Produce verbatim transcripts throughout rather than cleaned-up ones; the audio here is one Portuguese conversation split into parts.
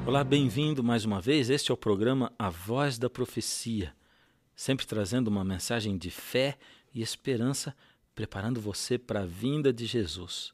Olá, bem-vindo mais uma vez. Este é o programa A Voz da Profecia, sempre trazendo uma mensagem de fé e esperança, preparando você para a vinda de Jesus.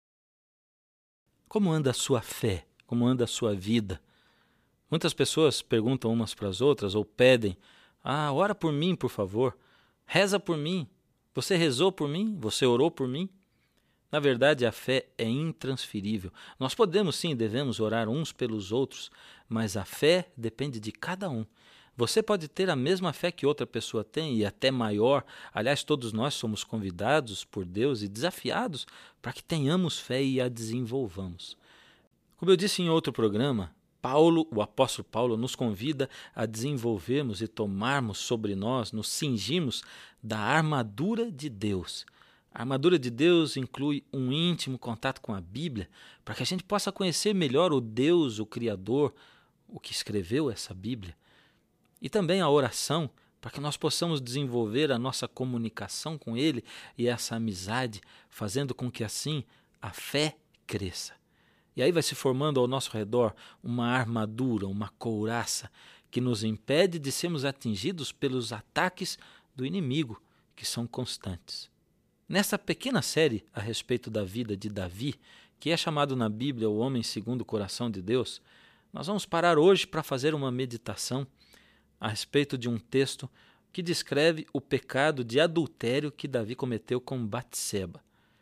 Como anda a sua fé? Como anda a sua vida? Muitas pessoas perguntam umas para as outras ou pedem: ah, ora por mim, por favor. Reza por mim. Você rezou por mim? Você orou por mim? Na verdade, a fé é intransferível. Nós podemos sim, devemos orar uns pelos outros, mas a fé depende de cada um. Você pode ter a mesma fé que outra pessoa tem e até maior. Aliás, todos nós somos convidados por Deus e desafiados para que tenhamos fé e a desenvolvamos. Como eu disse em outro programa, Paulo, o apóstolo Paulo, nos convida a desenvolvermos e tomarmos sobre nós, nos cingirmos da armadura de Deus. A armadura de Deus inclui um íntimo contato com a Bíblia, para que a gente possa conhecer melhor o Deus, o Criador, o que escreveu essa Bíblia. E também a oração, para que nós possamos desenvolver a nossa comunicação com Ele e essa amizade, fazendo com que assim a fé cresça. E aí vai se formando ao nosso redor uma armadura, uma couraça, que nos impede de sermos atingidos pelos ataques do inimigo, que são constantes. Nessa pequena série a respeito da vida de Davi, que é chamado na Bíblia o homem segundo o coração de Deus, nós vamos parar hoje para fazer uma meditação a respeito de um texto que descreve o pecado de adultério que Davi cometeu com Batseba.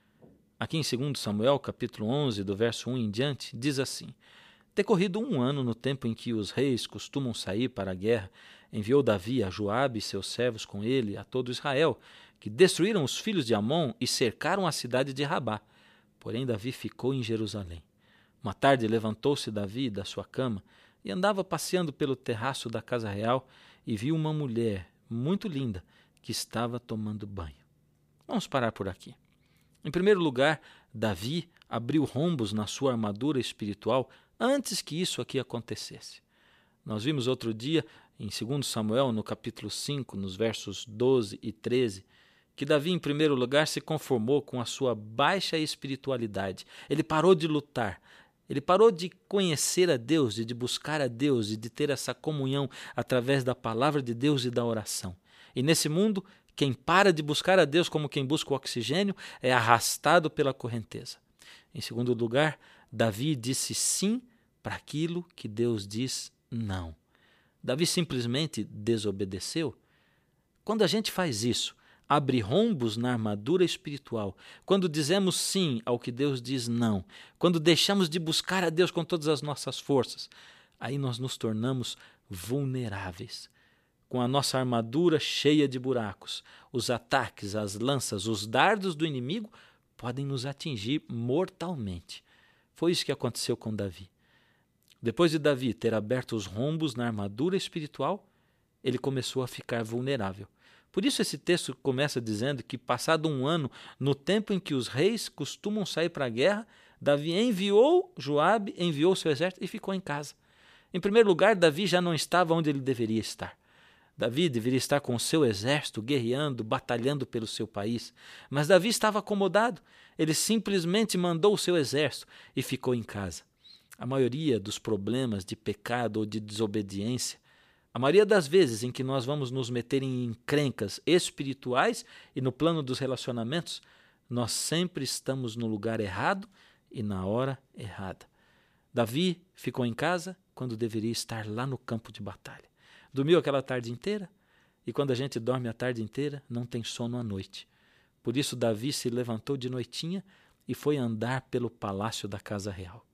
Aqui em segundo Samuel, capítulo onze, do verso um em diante, diz assim: Decorrido um ano no tempo em que os reis costumam sair para a guerra, enviou Davi a Joabe e seus servos com ele a todo Israel, que destruíram os filhos de Amon e cercaram a cidade de Rabá. Porém Davi ficou em Jerusalém. Uma tarde levantou-se Davi da sua cama e andava passeando pelo terraço da casa real e viu uma mulher muito linda que estava tomando banho. Vamos parar por aqui. Em primeiro lugar, Davi abriu rombos na sua armadura espiritual antes que isso aqui acontecesse. Nós vimos outro dia, em segundo Samuel, no capítulo cinco, nos versos doze e treze, que Davi, em primeiro lugar, se conformou com a sua baixa espiritualidade. Ele parou de lutar, ele parou de conhecer a Deus, de buscar a Deus e de ter essa comunhão através da palavra de Deus e da oração. E nesse mundo, quem para de buscar a Deus como quem busca o oxigênio é arrastado pela correnteza. Em segundo lugar, Davi disse sim para aquilo que Deus diz não. Davi simplesmente desobedeceu. Quando a gente faz isso, abre rombos na armadura espiritual, quando dizemos sim ao que Deus diz não, quando deixamos de buscar a Deus com todas as nossas forças, aí nós nos tornamos vulneráveis. Com a nossa armadura cheia de buracos, os ataques, as lanças, os dardos do inimigo podem nos atingir mortalmente. Foi isso que aconteceu com Davi. Depois de Davi ter aberto os rombos na armadura espiritual, ele começou a ficar vulnerável. Por isso esse texto começa dizendo que, passado um ano, no tempo em que os reis costumam sair para a guerra, Davi enviou Joabe, enviou seu exército e ficou em casa. Em primeiro lugar, Davi já não estava onde ele deveria estar. Davi deveria estar com o seu exército, guerreando, batalhando pelo seu país. Mas Davi estava acomodado. Ele simplesmente mandou o seu exército e ficou em casa. A maioria dos problemas de pecado ou de desobediência, a maioria das vezes em que nós vamos nos meter em encrencas espirituais e no plano dos relacionamentos, nós sempre estamos no lugar errado e na hora errada. Davi ficou em casa quando deveria estar lá no campo de batalha. Dormiu aquela tarde inteira e quando a gente dorme a tarde inteira, não tem sono à noite. Por isso Davi se levantou de noitinha e foi andar pelo palácio da casa real.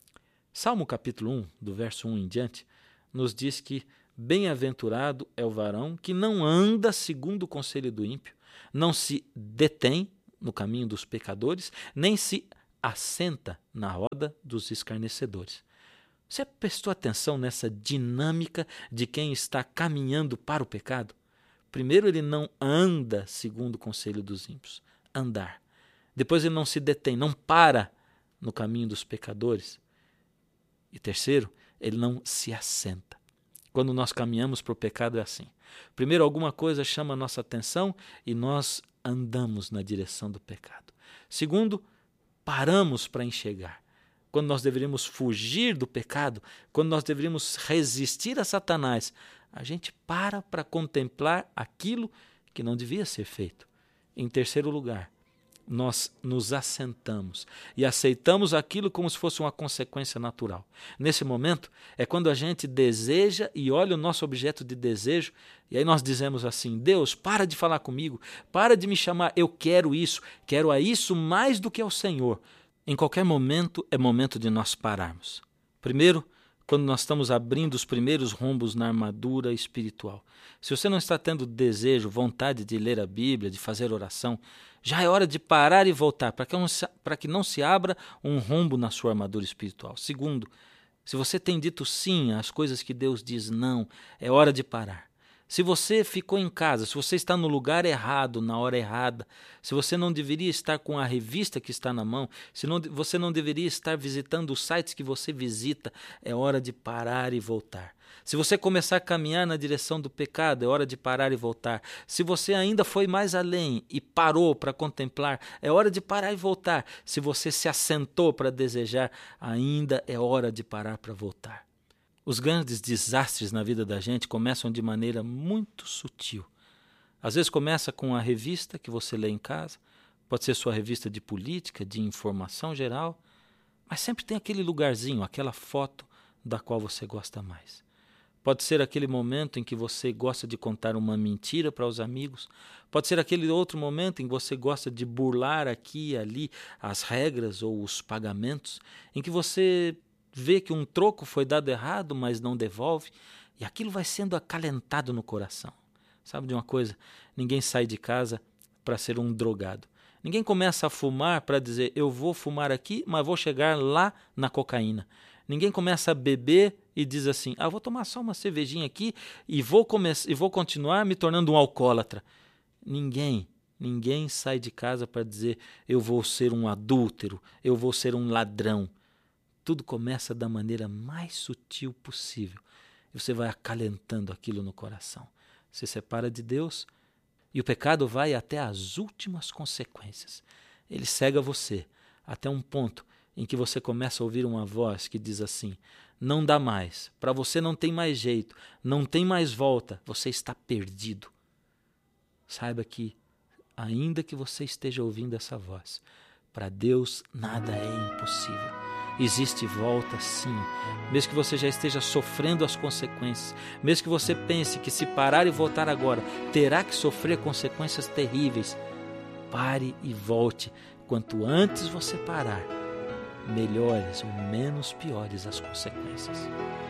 Salmo capítulo um, do verso um em diante, nos diz que bem-aventurado é o varão que não anda segundo o conselho do ímpio, não se detém no caminho dos pecadores, nem se assenta na roda dos escarnecedores. Você prestou atenção nessa dinâmica de quem está caminhando para o pecado? Primeiro, ele não anda segundo o conselho dos ímpios, andar. Depois, ele não se detém, não para no caminho dos pecadores. E terceiro, ele não se assenta. Quando nós caminhamos para o pecado é assim. Primeiro, alguma coisa chama a nossa atenção e nós andamos na direção do pecado. Segundo, paramos para enxergar. quando nós deveríamos fugir do pecado, quando nós deveríamos resistir a Satanás, a gente para para contemplar aquilo que não devia ser feito. Em terceiro lugar, nós nos assentamos e aceitamos aquilo como se fosse uma consequência natural. Nesse momento é quando a gente deseja e olha o nosso objeto de desejo e aí nós dizemos assim: Deus, para de falar comigo, para de me chamar, eu quero isso, quero a isso mais do que ao Senhor. Em qualquer momento é momento de nós pararmos. Primeiro, quando nós estamos abrindo os primeiros rombos na armadura espiritual. Se você não está tendo desejo, vontade de ler a Bíblia, de fazer oração, já é hora de parar e voltar, para que, para que não se abra um rombo na sua armadura espiritual. Segundo, se você tem dito sim às coisas que Deus diz não, é hora de parar. Se você ficou em casa, se você está no lugar errado, na hora errada, se você não deveria estar com a revista que está na mão, se não, você não deveria estar visitando os sites que você visita, é hora de parar e voltar. Se você começar a caminhar na direção do pecado, é hora de parar e voltar. Se você ainda foi mais além e parou para contemplar, é hora de parar e voltar. Se você se assentou para desejar, ainda é hora de parar para voltar. Os grandes desastres na vida da gente começam de maneira muito sutil. Às vezes começa com a revista que você lê em casa, pode ser sua revista de política, de informação geral, mas sempre tem aquele lugarzinho, aquela foto da qual você gosta mais. Pode ser aquele momento em que você gosta de contar uma mentira para os amigos, pode ser aquele outro momento em que você gosta de burlar aqui e ali as regras ou os pagamentos, em que você vê que um troco foi dado errado, mas não devolve, e aquilo vai sendo acalentado no coração. Sabe de uma coisa? Ninguém sai de casa para ser um drogado. Ninguém começa a fumar para dizer, eu vou fumar aqui, mas vou chegar lá na cocaína. Ninguém começa a beber e diz assim, ah, vou tomar só uma cervejinha aqui e vou, come- e vou continuar me tornando um alcoólatra. Ninguém, ninguém sai de casa para dizer, eu vou ser um adúltero, eu vou ser um ladrão. Tudo começa da maneira mais sutil possível. E você vai acalentando aquilo no coração. Se separa de Deus e o pecado vai até as últimas consequências. Ele cega você até um ponto em que você começa a ouvir uma voz que diz assim, não dá mais, para você não tem mais jeito, não tem mais volta, você está perdido. Saiba que, ainda que você esteja ouvindo essa voz, para Deus nada é impossível. Existe volta sim, mesmo que você já esteja sofrendo as consequências, mesmo que você pense que se parar e voltar agora, terá que sofrer consequências terríveis, pare e volte. Quanto antes você parar, melhores ou menos piores as consequências.